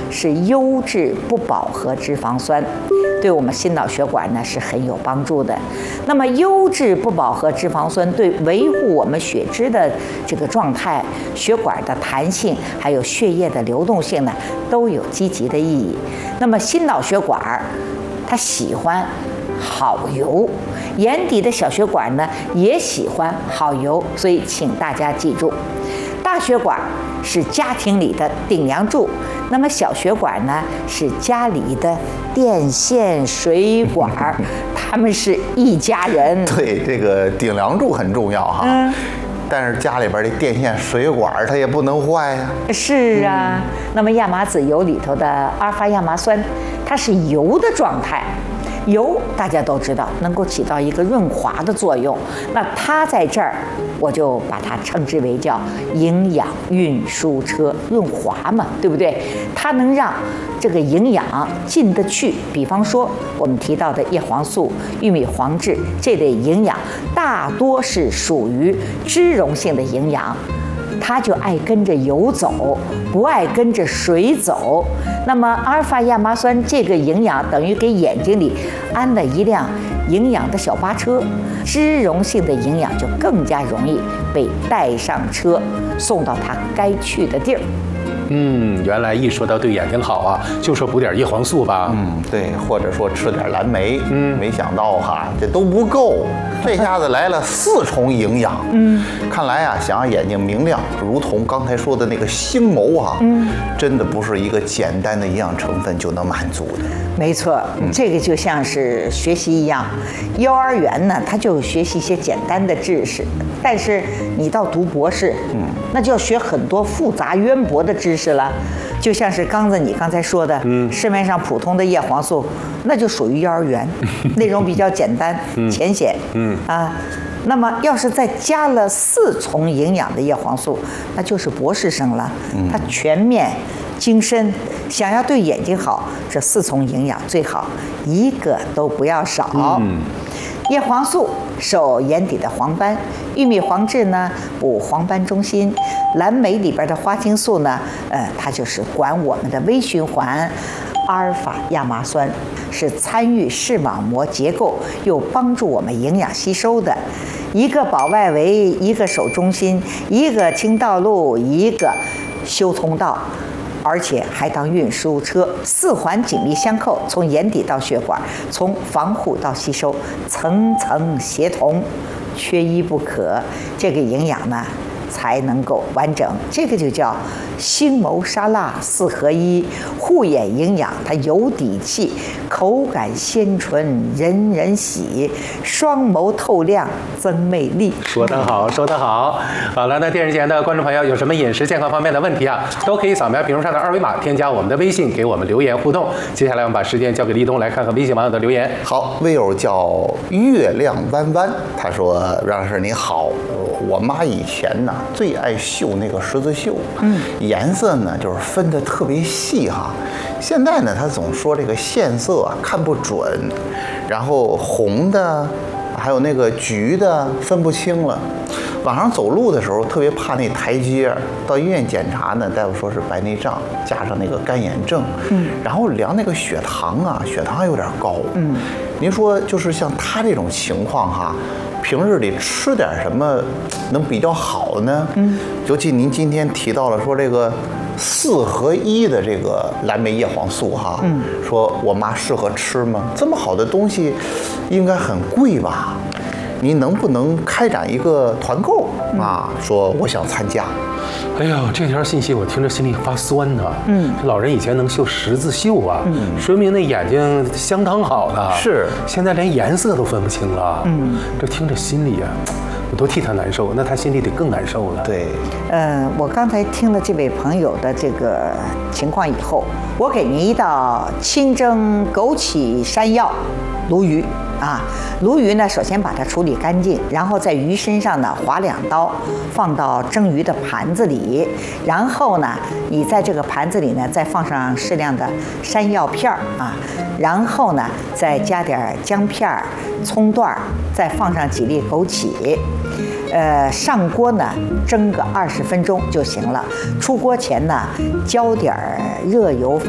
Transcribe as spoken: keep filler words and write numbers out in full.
是优质不饱和脂肪酸，对我们心脑血管呢是很有帮助的。那么优质不饱和脂肪酸对维护我们血脂的这个状态、血管的弹性，还有血液的流动性呢，都有积极的意义。那么心脑血管它喜欢好油，眼底的小血管呢也喜欢好油，所以请大家记住，大血管是家庭里的顶梁柱，那么小血管呢是家里的电线水管，他们是一家人。 对，这个顶梁柱很重要哈。嗯。但是家里边的电线水管它也不能坏呀。 是啊，嗯、那么亚麻籽油里头的阿尔法亚麻酸，它是油的状态。油大家都知道能够起到一个润滑的作用，那它在这儿我就把它称之为叫营养运输车，润滑嘛，对不对？它能让这个营养进得去。比方说我们提到的叶黄素、玉米黄质这类营养，大多是属于脂溶性的营养，它就爱跟着油走，不爱跟着水走。那么阿尔法亚麻酸这个营养等于给眼睛里安了一辆营养的小巴车，脂溶性的营养就更加容易被带上车，送到它该去的地儿。 嗯，原来一说到对眼睛好啊，就说补点叶黄素吧。 嗯，对，或者说吃点蓝莓。嗯，没想到哈，这都不够，这下子来了四重营养。嗯，看来啊，想让眼睛明亮，如同刚才说的那个星眸啊，嗯，真的不是一个简单的营养成分就能满足的。 没错，这个就像是学习一样，幼儿园呢，他就学习一些简单的知识，但是你到读博士，嗯，那就要学很多复杂渊博的知识了。就像是刚子你刚才说的，嗯，市面上普通的叶黄素，那就属于幼儿园，内容比较简单、浅显，嗯啊。那么要是再加了四重营养的叶黄素，那就是博士生了，它全面精深。想要对眼睛好，这四重营养最好一个都不要少。嗯，叶黄素守眼底的黄斑，玉米黄质呢补黄斑中心，蓝莓里边的花青素呢，呃，它就是管我们的微循环。阿尔法亚麻酸是参与视网膜结构又帮助我们营养吸收的，一个保外围，一个守中心，一个清道路，一个修通道，而且还当运输车，四环紧密相扣，从眼底到血管，从防护到吸收，层层协同，缺一不可。这个营养呢才能够完整，这个就叫星眸沙拉四合一，护眼营养，它有底气，口感鲜醇，人人喜，双眸透亮，增魅力。 说得好，说得好。好了，那电视前的观众朋友有什么饮食健康方面的问题啊，都可以扫描屏幕上的二维码，添加我们的微信，给我们留言互动。接下来我们把时间交给立冬，来看看微信网友的留言。 好，微友叫月亮弯弯，他说：“让老师你好，我妈以前呢最爱绣那个十字绣，嗯，颜色呢就是分得特别细哈。现在呢，她总说这个线色啊看不准，然后红的，还有那个橘的分不清了。晚上走路的时候特别怕那台阶，到医院检查呢，大夫说是白内障加上那个干眼症，嗯，然后量那个血糖啊，血糖有点高，嗯，您说就是像她这种情况哈。”平日里吃点什么能比较好呢？嗯，尤其您今天提到了说这个四合一的这个蓝莓叶黄素哈，嗯，说我妈适合吃吗？这么好的东西，应该很贵吧？您能不能开展一个团购啊？说我想参加。 哎呦，这条信息我听着心里发酸呢。嗯，这老人以前能绣十字绣啊，嗯，说明那眼睛相当好的。 是， 现在连颜色都分不清了。嗯，这听着心里呀、啊，我都替他难受，那他心里得更难受了。 对， 呃，我刚才听了这位朋友的这个情况以后，我给您一道清蒸枸杞山药鲈鱼。啊，鲈鱼呢，首先把它处理干净，然后在鱼身上呢划两刀，放到蒸鱼的盘子里，然后呢，你在这个盘子里呢再放上适量的山药片儿啊，然后呢再加点姜片儿、葱段儿，再放上几粒枸杞。呃，上锅呢蒸个二十分钟就行了。出锅前呢，浇点热油。